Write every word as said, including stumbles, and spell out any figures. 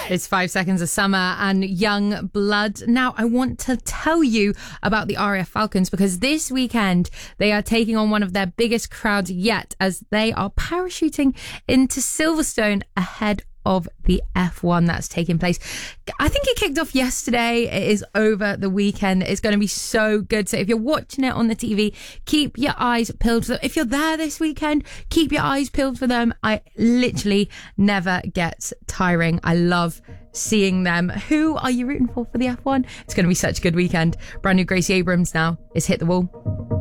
It's Five Seconds of Summer and Young Blood. Now, I want to tell you about the R A F Falcons because this weekend they are taking on one of their biggest crowds yet as they are parachuting into Silverstone ahead of the F one that's taking place. I think it kicked off yesterday. It is over the weekend. It's going to be so good. So if you're watching it on the T V, keep your eyes peeled for them. If you're there this weekend, keep your eyes peeled for them. I literally never get tiring. I love seeing them. Who are you rooting for for the F one? It's going to be such a good weekend. Brand new Gracie Abrams now is Hit the Wall.